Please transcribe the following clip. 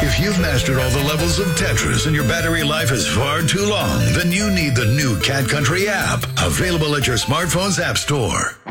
If you've mastered all the levels of Tetris and your battery life is far too long, then you need the new Cat Country app, available at your smartphone's app store.